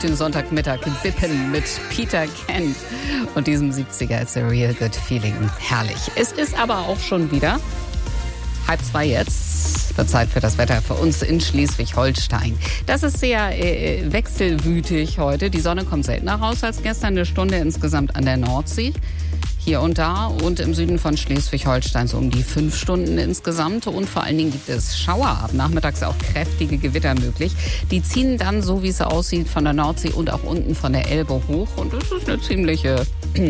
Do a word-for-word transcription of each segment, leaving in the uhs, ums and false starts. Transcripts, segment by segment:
den Sonntagmittag wippen mit Peter Kent und diesem siebziger It's a Real Good Feeling. Herrlich. Es ist aber auch schon wieder halb zwei jetzt. Wird Zeit für das Wetter für uns in Schleswig-Holstein. Das ist sehr äh, wechselwütig heute. Die Sonne kommt seltener raus als gestern. Eine Stunde insgesamt an der Nordsee. Hier und da und im Süden von Schleswig-Holstein so um die fünf Stunden insgesamt. Und vor allen Dingen gibt es Schauer ab. Nachmittags auch kräftige Gewitter möglich. Die ziehen dann, so wie es aussieht, von der Nordsee und auch unten von der Elbe hoch. Und das ist eine ziemliche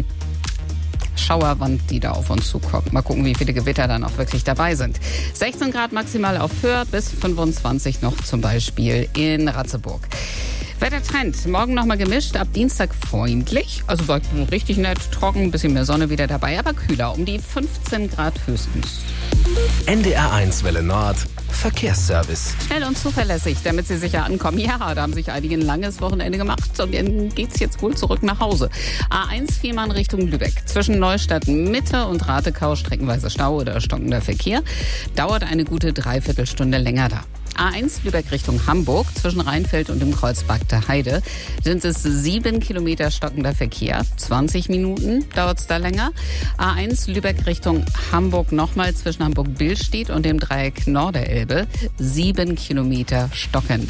Schauerwand, die da auf uns zukommt. Mal gucken, wie viele Gewitter dann auch wirklich dabei sind. sechzehn Grad maximal auf Föhr, bis fünfundzwanzig noch zum Beispiel in Ratzeburg. Wettertrend, morgen nochmal gemischt, ab Dienstag freundlich, also richtig nett, trocken, ein bisschen mehr Sonne wieder dabei, aber kühler, um die fünfzehn Grad höchstens. N D R eins Welle Nord, Verkehrsservice. Schnell und zuverlässig, damit Sie sicher ankommen. Ja, da haben sich einige ein langes Wochenende gemacht und dann geht's jetzt wohl zurück nach Hause. A eins Fehmarn Richtung Lübeck. Zwischen Neustadt Mitte und Ratekau streckenweise Stau oder stockender Verkehr. Dauert eine gute Dreiviertelstunde länger da. A eins Lübeck Richtung Hamburg, zwischen Rheinfeld und dem Kreuz Bagde Heide sind es sieben Kilometer stockender Verkehr. zwanzig Minuten dauert es da länger. A eins Lübeck Richtung Hamburg nochmal zwischen Hamburg-Billstedt und dem Dreieck Norderelbe. sieben Kilometer stockend.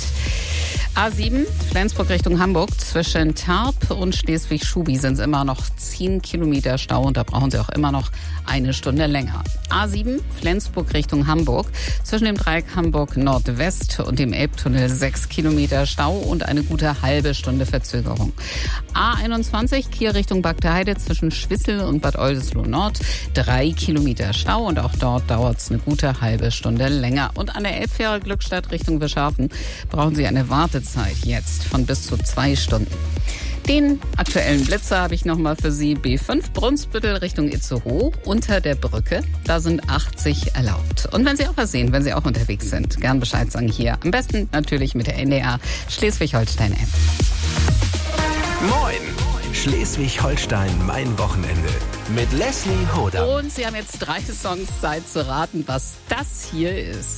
A sieben Flensburg Richtung Hamburg zwischen Tarp und Schleswig-Schubi sind es immer noch zehn Kilometer Stau und da brauchen Sie auch immer noch eine Stunde länger. A sieben Flensburg Richtung Hamburg zwischen dem Dreieck Hamburg Nordwest und dem Elbtunnel sechs Kilometer Stau und eine gute halbe Stunde Verzögerung. A einundzwanzig Kiel Richtung Bagde Heide zwischen Schwissel und Bad Oldesloe Nord drei Kilometer Stau und auch dort dauert es eine gute halbe Stunde länger. Und an der Elbfähre Glückstadt Richtung Wischhafen brauchen Sie eine Wartezeit jetzt von bis zu zwei Stunden. Den aktuellen Blitzer habe ich nochmal für Sie. B fünf Brunsbüttel Richtung Itzehoe unter der Brücke. Da sind achtzig erlaubt. Und wenn Sie auch was sehen, wenn Sie auch unterwegs sind, gern Bescheid sagen hier. Am besten natürlich mit der N D R Schleswig-Holstein-App. Moin! Schleswig-Holstein, mein Wochenende. Mit Leslie Hodam. Und Sie haben jetzt drei Songs Zeit zu raten, was das hier ist.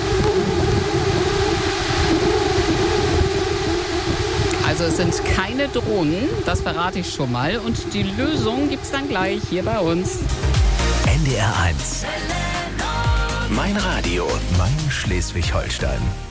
Also es sind keine Drohnen, das verrate ich schon mal. Und die Lösung gibt's dann gleich hier bei uns. N D R eins. Mein Radio, mein Schleswig-Holstein.